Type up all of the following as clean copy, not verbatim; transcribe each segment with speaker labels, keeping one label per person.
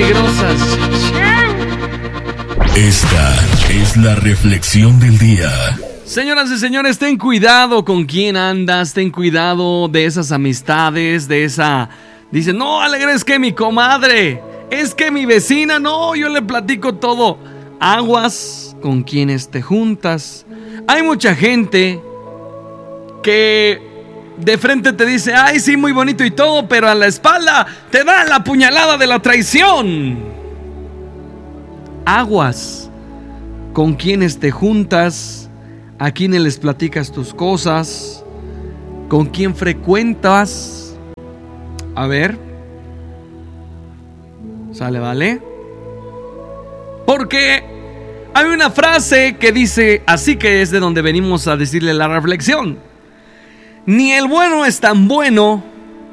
Speaker 1: peligrosas.
Speaker 2: Esta es la reflexión del día.
Speaker 1: Señoras y señores, ten cuidado con quién andas, ten cuidado de esas amistades, de esa... Dicen, no, Alegre, es que mi comadre, es que mi vecina, no, yo le platico todo. Aguas con quienes te juntas. Hay mucha gente que de frente te dice, ay, sí, muy bonito y todo, pero a la espalda te da la puñalada de la traición. Aguas con quienes te juntas, a quienes les platicas tus cosas, con quién frecuentas. A ver, ¿sale, vale? Porque hay una frase que dice, así que es de donde venimos a decirle la reflexión. Ni el bueno es tan bueno,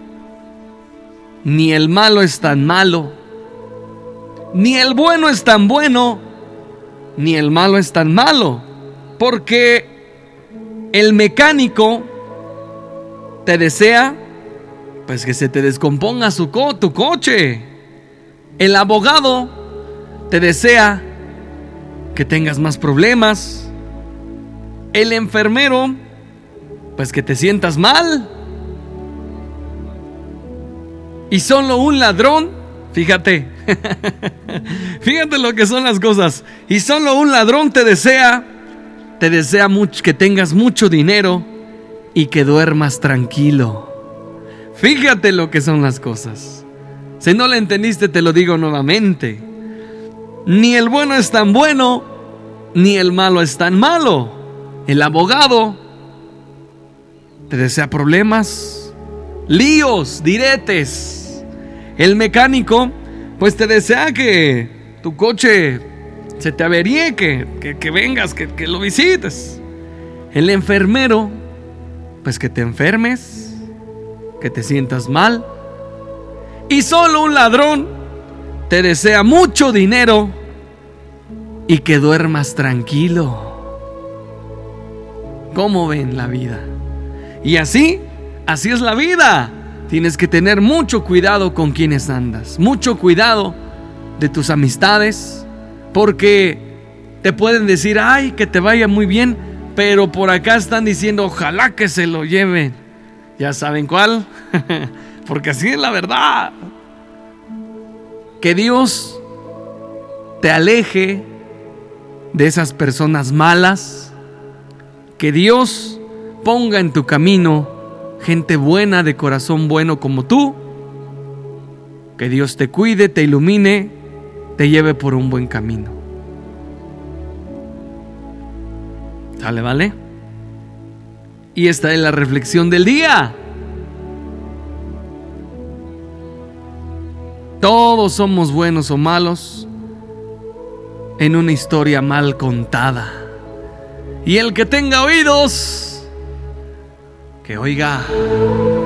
Speaker 1: ni el malo es tan malo. Ni el bueno es tan bueno, ni el malo es tan malo. Porque el mecánico te desea, pues, que se te descomponga tu coche. El abogado te desea que tengas más problemas. El enfermero, pues, que te sientas mal. Y solo un ladrón, fíjate, fíjate lo que son las cosas. Y solo un ladrón te desea mucho, que tengas mucho dinero y que duermas tranquilo. Fíjate lo que son las cosas. Si no la entendiste, te lo digo nuevamente. Ni el bueno es tan bueno, ni el malo es tan malo. El abogado te desea problemas, líos, diretes. El mecánico, pues, te desea que tu coche se te averíe, que vengas, que lo visites. El enfermero, pues, que te enfermes, que te sientas mal. Y solo un ladrón te desea mucho dinero y que duermas tranquilo. ¿Cómo ven la vida? Y así es la vida. Tienes que tener mucho cuidado con quienes andas, mucho cuidado de tus amistades, porque te pueden decir, ay, que te vaya muy bien, pero por acá están diciendo, ojalá que se lo lleven. ¿Ya saben cuál? Porque así es la verdad. Que Dios te aleje de esas personas malas. Que Dios ponga en tu camino gente buena, de corazón bueno como tú. Que Dios te cuide, te ilumine, te lleve por un buen camino. ¿Sale, vale? Y esta es la reflexión del día. Todos somos buenos o malos en una historia mal contada. Y el que tenga oídos, que oiga.